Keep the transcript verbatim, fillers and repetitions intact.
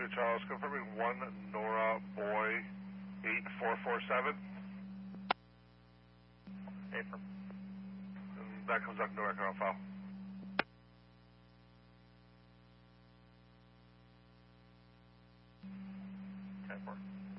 two Charles, confirming one Nora Boy eight four four seven. April. And that comes up no record on file. ten four.